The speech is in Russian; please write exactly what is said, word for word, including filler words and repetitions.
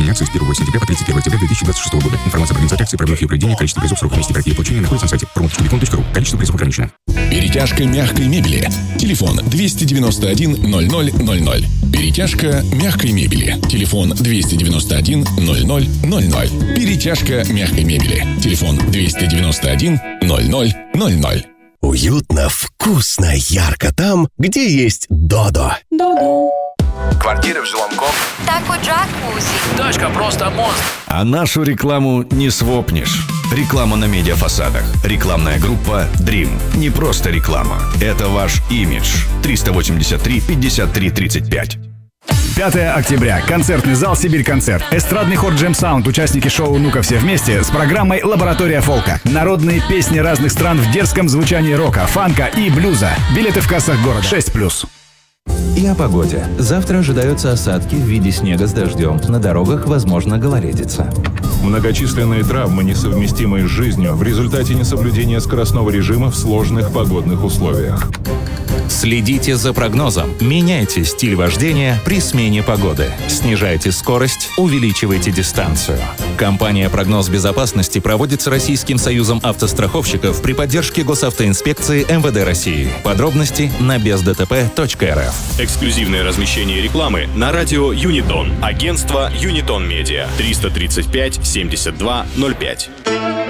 Предложение акции с первого сентября по тридцать первое октября две тысячи двадцать шестого года. Информация про организацию акции, правила ее проведения, количество призов, срок месте и получения находится на сайте промточка бекон точка ру. Количество призов ограничено. Перетяжка мягкой мебели. Телефон двести девяносто один ноль ноль ноль ноль. Перетяжка мягкой мебели. Телефон двести девяносто один ноль ноль ноль ноль. Перетяжка мягкой мебели. Телефон двести девяносто один ноль ноль ноль ноль. Уютно, вкусно, ярко там, где есть Додо. Додо. Квартиры в жилом комплексе. Тако джакузи. Тачка просто мост. А нашу рекламу не свопнешь. Реклама на медиафасадах. Рекламная группа Dream. Не просто реклама. Это ваш имидж. триста восемьдесят три пятьдесят три тридцать пять. пятое октября. Концертный зал «Сибирь-концерт». Эстрадный хор «Джем Саунд», участники шоу «Ну-ка все вместе» с программой «Лаборатория фолка». Народные песни разных стран в дерзком звучании рока, фанка и блюза. Билеты в кассах города. шесть плюс. И о погоде. Завтра ожидаются осадки в виде снега с дождем. На дорогах возможна гололедица. Многочисленные травмы, несовместимые с жизнью, в результате несоблюдения скоростного режима в сложных погодных условиях. Следите за прогнозом. Меняйте стиль вождения при смене погоды. Снижайте скорость, увеличивайте дистанцию. Компания «Прогноз безопасности» проводится Российским союзом автостраховщиков при поддержке Госавтоинспекции эм вэ дэ России. Подробности на без дэ тэ пэ точка эр эф. Эксклюзивное размещение рекламы на радио Юнитон. Агентство Юнитон Медиа. триста тридцать пять семьдесят два ноль пять.